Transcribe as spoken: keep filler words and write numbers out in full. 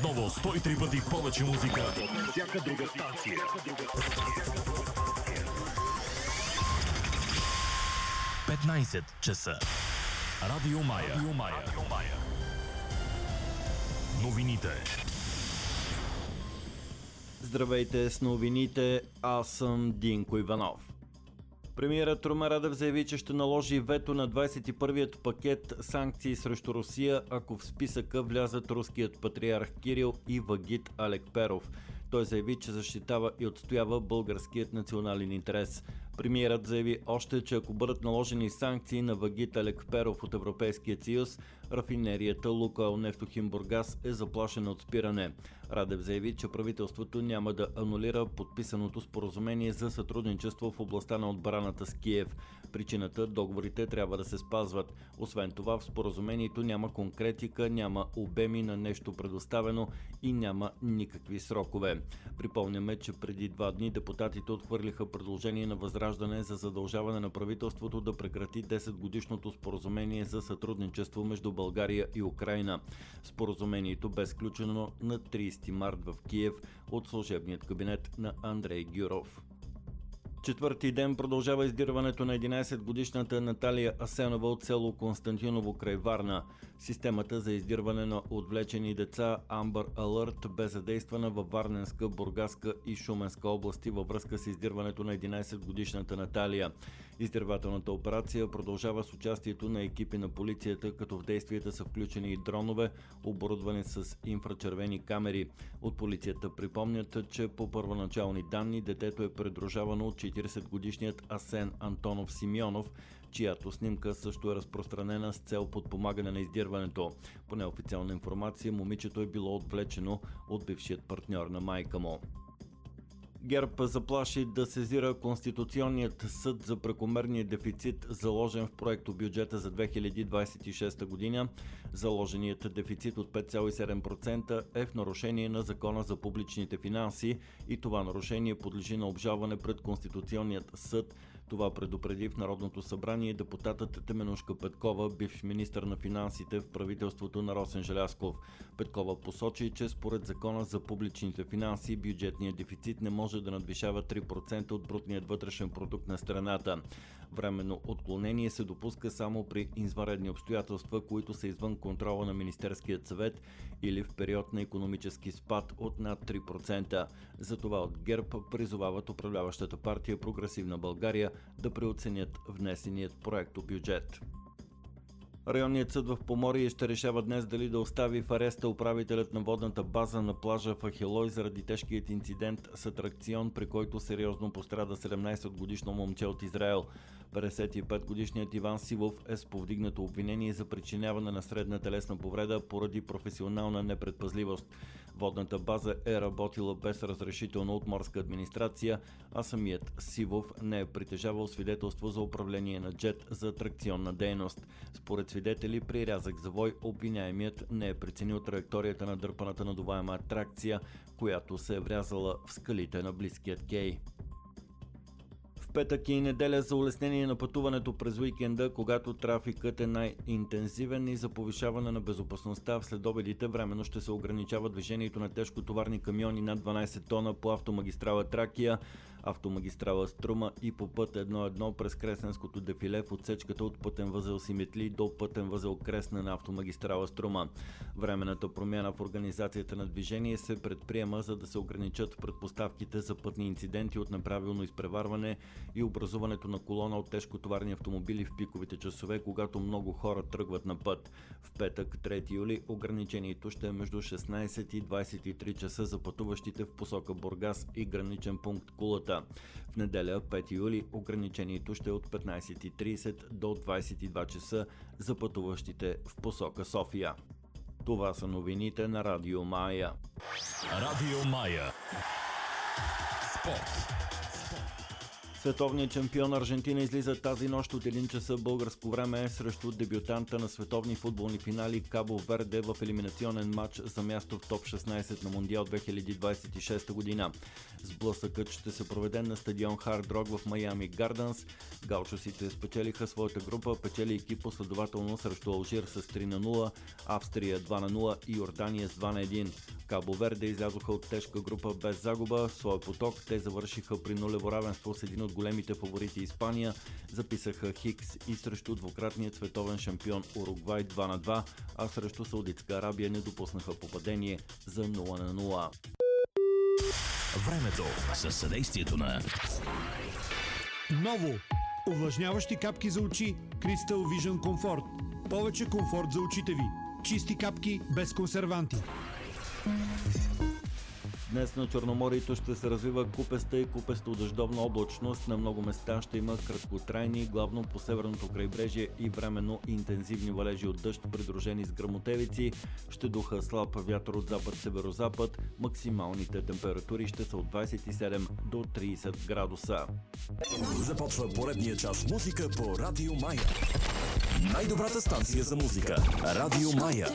Отново сто и три пъти повече музика от всяка друга станция. петнайсет часа. Радио Мая. Радио Мая. Радио Мая. Новините. Здравейте с новините, аз съм Динко Иванов. Премиерът Румен Радев заяви, че ще наложи вето на двайсет и първият пакет санкции срещу Русия, ако в списъка влязат руският патриарх Кирил и Вагит Алекперов. Той заяви, че защитава и отстоява българският национален интерес. Премиерът заяви още, че ако бъдат наложени санкции на Вагит Алекперов от Европейския съюз, рафинерията Лукойл Нефтохим Бургас е заплашена от спиране. Радев заяви, че правителството няма да анулира подписаното споразумение за сътрудничество в областта на отбраната с Киев. Причината – договорите трябва да се спазват. Освен това, в споразумението няма конкретика, няма обеми на нещо предоставено и няма никакви срокове. Припомняме, че преди два дни депутатите отхвърлиха предложение на Възраждане за задължаване на правителството да прекрати десетгодишното споразумение за сътрудничество между България и Украйна. Споразумението бе сключено на трийсети март в Киев от служебният кабинет на Андрей Гюров. Четвърти ден продължава издирването на единайсетгодишната Наталия Асенова от село Константиново край Варна. Системата за издирване на отвлечени деца Amber Alert бе задействана във Варненска, Бургаска и Шуменска области във връзка с издирването на единайсетгодишната Наталия. Издирвателната операция продължава с участието на екипи на полицията, като в действията са включени и дронове, оборудвани с инфрачервени камери. От полицията припомнят, че по първоначални данни детето е придружавано от четирийсетгодишният Асен Антонов Симеонов, чиято снимка също е разпространена с цел подпомагане на издирването. По неофициална информация, момичето е било отвлечено от бившият партньор на майка му. ГЕРБ заплаши да сезира Конституционният съд за прекомерния дефицит, заложен в проекто бюджета за две хиляди двайсет и шеста година. Заложеният дефицит от пет цяло и седем процента е в нарушение на Закона за публичните финанси и това нарушение подлежи на обжалване пред Конституционният съд. Това предупреди в Народното събрание депутатът Теменужка Петкова, бивш министър на финансите в правителството на Росен Желязков. Петкова посочи, че според Закона за публичните финанси бюджетният дефицит не може да надвишава три процента от брутният вътрешен продукт на страната. Временно отклонение се допуска само при извънредни обстоятелства, които са извън контрола на Министерският съвет или в период на икономически спад от над три процента. Затова от ГЕРБ призовават управляващата партия Прогресивна България да преоценят внесеният проекто бюджет. Районният съд в Поморие ще решава днес дали да остави в ареста управителят на водната база на плажа в Ахелой заради тежкият инцидент с атракцион, при който сериозно пострада седемнайсетгодишно момче от Израел. петдесет и петгодишният Иван Сивов е с повдигнато обвинение за причиняване на средна телесна повреда поради професионална непредпазливост. Водната база е работила без разрешително от морска администрация, а самият Сивов не е притежавал свидетелство за управление на джет за атракционна дейност. Според свидетели, при рязък завой обвиняемият не е преценил траекторията на дърпаната надуваема атракция, която се е врязала в скалите на близкият кей. В петък и неделя за улеснение на пътуването през уикенда, когато трафикът е най-интензивен и за повишаване на безопасността в следобедите, временно ще се ограничава движението на тежкотоварни камиони над дванайсет тона по автомагистрала Тракия, автомагистрала Струма и по път едно едно през Кресненското дефиле в отсечката от пътен възел Симитли до пътен възел Кресна на автомагистрала Струма. Временната промяна в организацията на движение се предприема, за да се ограничат предпоставките за пътни инциденти от неправилно изпреварване и образуването на колона от тежкотоварни автомобили в пиковите часове, когато много хора тръгват на път. В петък, трети юли, ограничението ще е между шестнайсет и двайсет и три часа за пътуващите в посока Бургас и граничен пункт Кулата. В неделя, пети юли, ограничението ще е от петнайсет и трийсет до двайсет и два часа за пътуващите в посока София. Това са новините на Радио Мая. Радио Мая. Спорт. Световният шампион Аржентина излиза тази нощ от един часа българско време срещу дебютанта на световни футболни финали Кабо Верде в елиминационен матч за място в топ шестнайсет на Мондиал две хиляди двайсет и шеста година. Сблъсъкът ще се проведе на стадион Хард Рок в Майами Гардънс. Гаучосите спечелиха своята група, печелийки последователно срещу Алжир с три на нула, Австрия два на нула и Йордания с два на едно. Кабо Верде излязоха от тежка група без загуба. В своя поток те завършиха при нулево равенство с един от големите фаворити Испания. Записаха хикс и срещу двукратният световен шампион Уругвай два на два, а срещу Саудитска Арабия не допуснаха попадение за нула на нула. Времето със съдействието на Ново! Увлажняващи капки за очи Crystal Vision Comfort. Повече комфорт за очите ви. Чисти капки без консерванти. Днес на Черноморието ще се развива купеста и купесто-дъждовна облачност. На много места ще има краткотрайни, главно по северното крайбрежие и временно интензивни валежи от дъжд, придружени с гръмотевици. Ще духа слаб вятър от запад-северозапад. Максималните температури ще са от двадесет и седем до тридесет градуса. Започва поредния час музика по Радио Мая. Най-добрата станция за музика. Радио Мая.